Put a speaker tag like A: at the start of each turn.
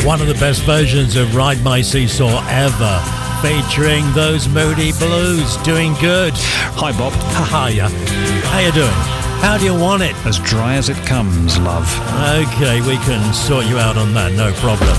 A: One of the best versions of Ride My Seesaw ever, featuring those Moody Blues. Doing good.
B: Hi, Bob.
A: Hiya. How you doing? How do you want it?
B: As dry as it comes, love.
A: Okay, we can sort you out on that, no problem.